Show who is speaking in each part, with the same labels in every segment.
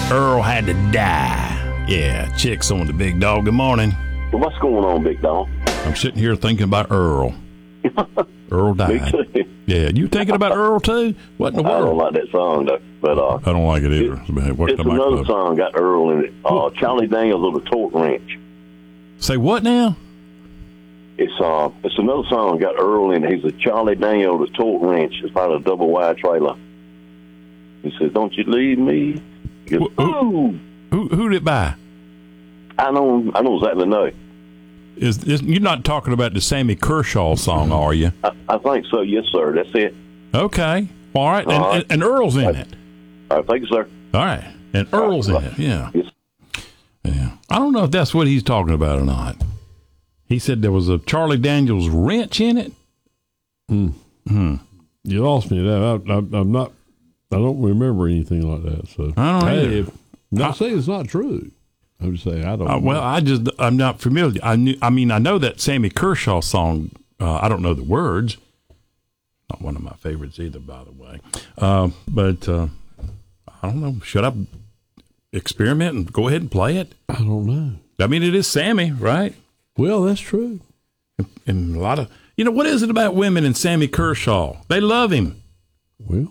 Speaker 1: Earl had to die. Yeah, Chicks on the Big Dog. Good morning.
Speaker 2: Well, what's going on, Big Dog?
Speaker 1: I'm sitting here thinking about Earl. Earl died.
Speaker 2: Me too.
Speaker 1: Yeah, you thinking about Earl too? What in the
Speaker 2: I don't
Speaker 1: world?
Speaker 2: like that song, though. But
Speaker 1: I don't like it either.
Speaker 2: it's another song got Earl in it. Charlie Daniels of the Torque Ranch.
Speaker 1: Say what now?
Speaker 2: It's another song got Earl in it. He's a Charlie Daniels of the Torque Ranch. It's about a double wide trailer. He says, "Don't you leave me." He goes, "Ooh."
Speaker 1: Who did it by?
Speaker 2: I know exactly know.
Speaker 1: You're not talking about the Sammy Kershaw song, are you?
Speaker 2: I think so. Yes, sir. That's it.
Speaker 1: Okay. All right. And Earl's in it.
Speaker 2: I think so.
Speaker 1: All right. And Earl's in it. Yeah.
Speaker 2: Yes.
Speaker 1: Yeah. I don't know if that's what he's talking about or not. He said there was a Charlie Daniels wrench in it.
Speaker 3: You lost me there. I'm not. I don't remember anything like that. So
Speaker 1: I don't either.
Speaker 3: Not saying it's not true. I'm just saying I don't.
Speaker 1: Well, I'm not familiar. I know that Sammy Kershaw song. I don't know the words. Not one of my favorites either, by the way. But I don't know. Should I experiment and go ahead and play it?
Speaker 3: I don't know.
Speaker 1: I mean, it is Sammy, right?
Speaker 3: Well, that's true.
Speaker 1: And a lot of what is it about women and Sammy Kershaw? They love him.
Speaker 3: Well,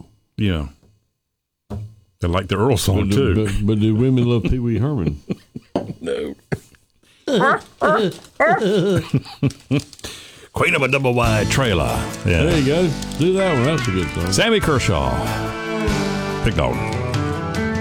Speaker 1: they like the Earl song too.
Speaker 3: But do women love Pee Wee Herman?
Speaker 1: No. Queen of a double wide trailer. Yeah.
Speaker 3: There you go. Do that one. That's a good song.
Speaker 1: Sammy Kershaw. Big Dog.